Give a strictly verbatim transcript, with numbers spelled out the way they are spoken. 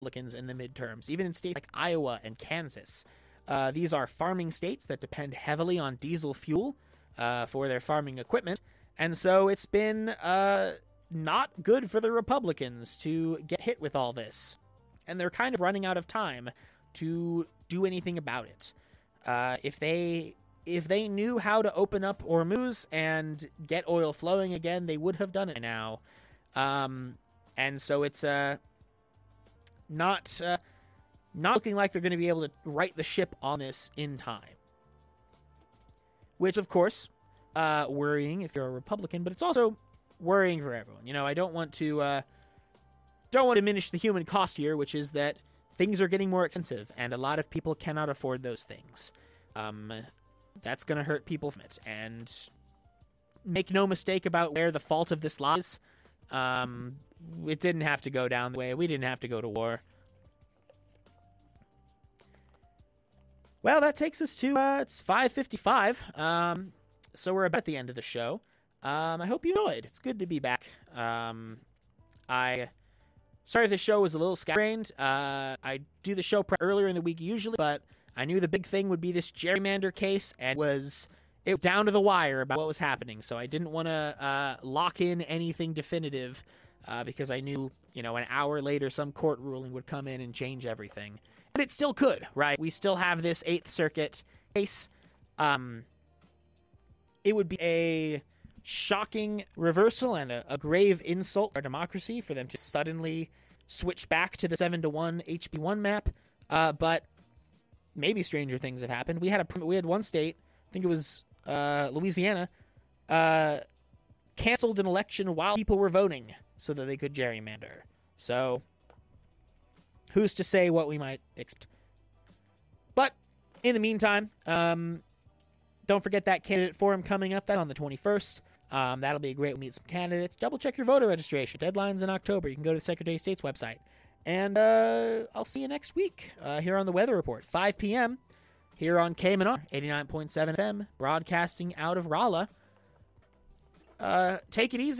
Republicans in the midterms, even in states like Iowa and Kansas. Uh, these are farming states that depend heavily on diesel fuel uh, for their farming equipment. And so it's been uh, not good for the Republicans to get hit with all this. And they're kind of running out of time to do anything about it. Uh, if they if they knew how to open up Hormuz and get oil flowing again, they would have done it now. Um, and so it's uh, not uh, not looking like they're going to be able to right the ship on this in time. Which, of course, uh, worrying if you're a Republican, but it's also worrying for everyone. You know, I don't want to uh, don't want to diminish the human cost here, which is that things are getting more expensive, and a lot of people cannot afford those things. Um, that's going to hurt people from it. And make no mistake about where the fault of this lies. Um, it didn't have to go down the way. We didn't have to go to war. Well, that takes us to, uh, it's five fifty-five. Um, so we're about at the end of the show. Um, I hope you enjoyed. It's good to be back. Um, I... Sorry if the show was a little scatterbrained. Uh, I do the show earlier in the week usually, but I knew the big thing would be this gerrymander case, and was it was down to the wire about what was happening. So I didn't want to uh, lock in anything definitive uh, because I knew, you know, an hour later some court ruling would come in and change everything. And it still could, right? We still have this Eighth Circuit case. Um, it would be a shocking reversal and a, a grave insult to our democracy for them to suddenly switch back to the seven to one H B one map. Uh, but maybe stranger things have happened. We had a we had one state, I think it was uh, Louisiana, uh, canceled an election while people were voting so that they could gerrymander. So who's to say what we might expect? But in the meantime, um, don't forget that candidate forum coming up. That's on the twenty-first. Um, that'll be a great way to meet some candidates. Double check your voter registration. Deadline's in October. You can go to the Secretary of State's website. And uh, I'll see you next week uh, here on the Weather Report, five p.m. here on K M N R, eighty-nine point seven F M, broadcasting out of Rolla. Uh, take it easy.